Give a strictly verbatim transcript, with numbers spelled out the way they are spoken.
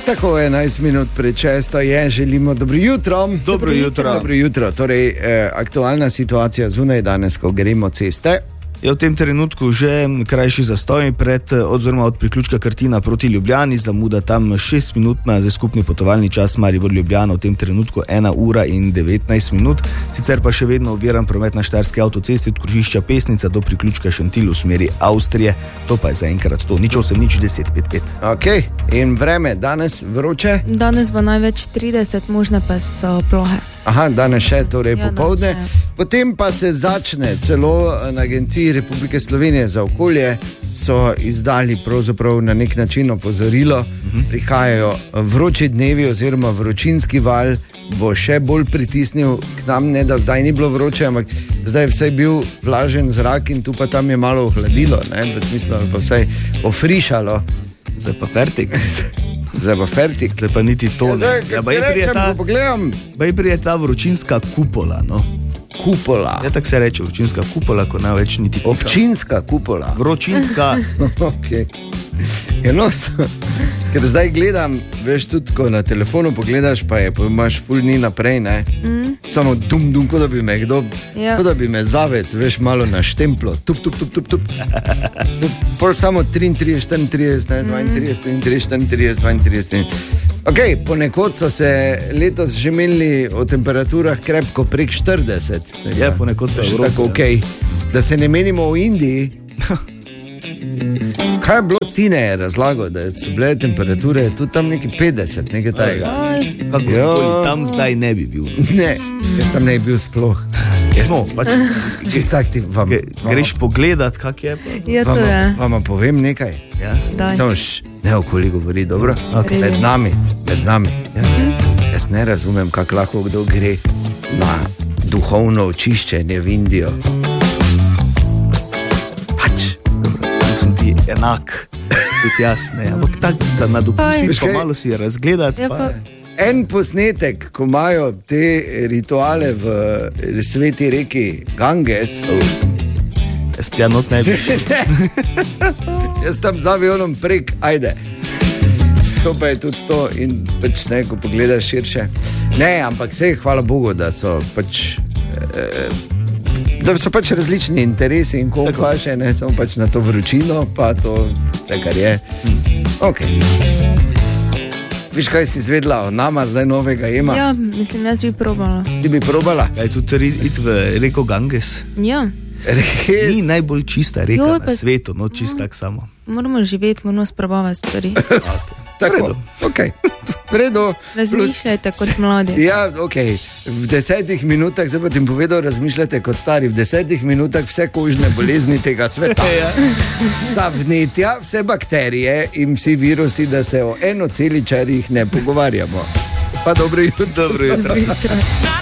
Tako enajst minut pred šesto je, želimo dobro jutro. Dobro jutro. Dobro jutro. Torej, eh, aktualna situacija zunaj danes, ko gremo ceste. Je v tem trenutku že krajši zastoj pred, oziroma od priključka Krtina proti Ljubljani, zamuda tam šest minut na za skupni potovalni čas Maribor-Ljubljana, v tem trenutku ena ura in devetnajst minut. Sicer pa še vedno oviran promet na Štajerski avtocesti od krožišča Pesnica do priključka Šentilj v smeri Avstrije. To pa je zaenkrat to. Nič osem, nič deset, pet pet. Ok, in vreme, danes vroče? Danes bo največ trideset, možne pa so plohe. Aha, danes še, torej Ja, popoldne. danes še. Potem pa se začne celo na Agenciji Republike Slovenije za okolje, so izdali pravzaprav na nek način opozorilo. Uh-huh. Prihajajo vroči dnevi oziroma vročinski val, bo še bolj pritisnil k nam, ne da zdaj ni bilo vroče, ampak zdaj je vsaj bil vlažen zrak in tu pa tam je malo ohladilo, ne, v smislu, ali pa vsaj ofrišalo. Zdaj pa fertik. Zdaj pa fertik. Zdaj pa niti to Ja, ne. zdaj, Ja, kaj baj ti prije rečem, ta, ko pogledam. baj prije ta vročinska kupola, no. Kupola. Ja, tako se reče, vročinska kupola, ko ne več niti piha. Občinska kupola. Vročinska. Okay. Eno, so, ker zdaj gledam, veš, tudi ko na telefonu pogledaš, pa je, pa imaš ful dni naprej, ne? Mm. Samo dum, dum, kot da bi me kdo, Ja. kot da bi me zavec, veš, malo na štemplo, tup, tup, tup, tup, tup. Pol samo triintrideset, štiriintrideset, ne, dvaintrideset, triintrideset, štiriintrideset, dvaintrideset. Ok, ponekod so se letos že menili o temperaturah krepko prek štirideset. Je, ponekod pa To je še Evropa, tako ja. ok. Da se ne menimo v Indiji. Kaj je bilo Tine je razlagal, da so bile temperature tudi tam neki petdeset, nekaj tajega. Aj, Kakorkoli, Ja. tam zdaj ne bi bil. Ne, jaz tam ne bi bil sploh. Jaz, No, pač, čist tak ti vam, ge, greš pogledat, kak je. Pa. je to vama, je. vama povem nekaj. Ja. Daj. Samo š, ne okoli govori, dobro? Okay. Med nami, med nami. Ja. Jaz ne razumem, kako lahko kdo gre na duhovno očiščenje v Indijo. Pač. Dobro, tu sem ti enak, tudi jaz ne. Ampak tako za Aj. nadopustiti, Veš pa kaj? malo si razgledati. Ja, Pa, pa, En posnetek, ko imajo te rituale v sveti reki Ganges, jaz ti ja not ne bi. jaz tam z avionom prek, ajde. To pa je tudi to in pač ne, ko pogledaš širše. Ne, ampak vse, hvala Bogu, da so pač, eh, da so pač različni interesi in koliko paše, ne samo pač na to vročino, pa to vse, kar je. Ok. Viš, kaj si izvedla o nama zdaj novega jema? ja, mislim, jaz bi probala. Ti bi probala? Kaj tudi ri- iti v reko Ganges? Ja, Res? Ni najbolj čista reka Joj, na pa- svetu, no čist tak samo. moramo živeti, moramo sprobavati stvari. Tako, ok. V redu. Razmišljajte kot mladi. Ja, ok. V desetih minutah, zdaj pa ti bom povedal, razmišljate kot stari. V desetih minutah vse kožne bolezni tega sveta. Vsa vnetja, vse bakterije in vsi virusi, da se o enoceličarjih ne pogovarjamo. Pa dobro jutro. Dobro jutro. Dobro jutro.